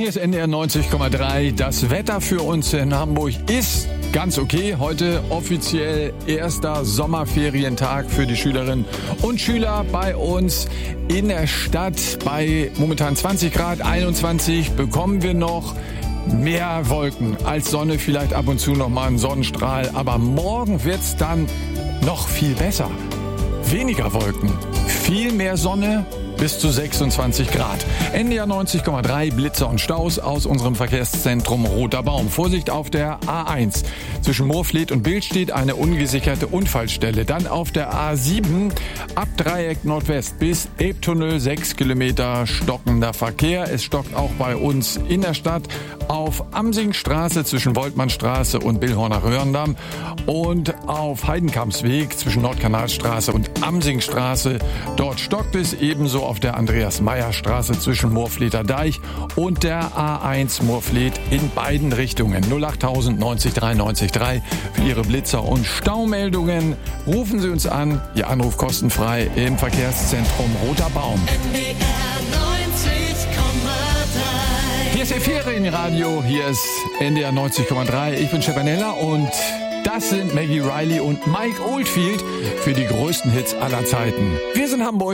hier ist NDR 90,3. Das Wetter für uns in Hamburg ist ganz okay. Heute offiziell erster Sommerferientag für die Schülerinnen und Schüler bei uns in der Stadt. Bei momentan 20 Grad, 21 bekommen wir noch mehr Wolken als Sonne, vielleicht ab und zu noch mal einen Sonnenstrahl. Aber morgen wird's dann noch viel besser. Weniger Wolken, viel mehr Sonne, bis zu 26 Grad. NDR 90,3 Blitzer und Staus aus unserem Verkehrszentrum Roter Baum. Vorsicht auf der A1. Zwischen Moorfleet und Billstedt eine ungesicherte Unfallstelle. Dann auf der A7 ab Dreieck Nordwest bis Elbtunnel 6 Kilometer stockender Verkehr. Es stockt auch bei uns in der Stadt auf Amsingstraße zwischen Woltmannstraße und Billhorner Röhrendamm und auf Heidenkampsweg zwischen Nordkanalstraße und Amsingstraße. Dort stockt es ebenso auf der Andreas-Meyer-Straße zwischen Moorfleter Deich und der A1 Moorfleet in beiden Richtungen. 08000 90 93 3 für Ihre Blitzer- und Staumeldungen. Rufen Sie uns an. Ihr Anruf kostenfrei im Verkehrszentrum Roter Baum. Hier ist Ihr Ferienradio. Hier ist NDR 90,3. Ich bin Stefanella und das sind Maggie Riley und Mike Oldfield für die größten Hits aller Zeiten. Wir sind Hamburg.